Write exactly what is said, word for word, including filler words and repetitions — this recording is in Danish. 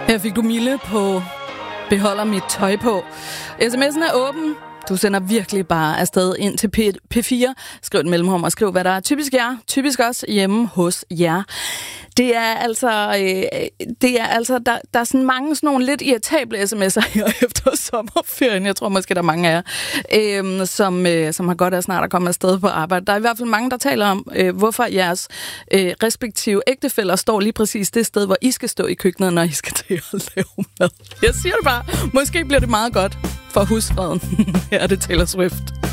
Her fik du Mille på Beholder mit tøj på. sms'en er åben. Du sender virkelig bare afsted ind til P fire. Skriv et mellemrum og skriv, hvad der er typisk jer. Typisk også hjemme hos jer. Det er altså, øh, det er altså der, der er sådan mange sådan nogle lidt irritable sms'er her efter sommerferien. Jeg tror måske, der er mange af jer, øh, som, øh, som har godt af snart at komme afsted på arbejde. Der er i hvert fald mange, der taler om, øh, hvorfor jeres øh, respektive ægtefæller står lige præcis det sted, hvor I skal stå i køkkenet, når I skal til at lave mad. Jeg siger det bare. Måske bliver det meget godt for husfreden. Her er det Taylor Swift.